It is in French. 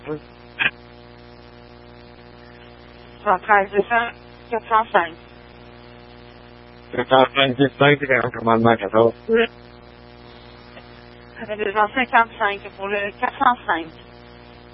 Oui. 73 200 405. 405, 5, c'est un commandement 14. Oui. Ça fait 255 pour le 405.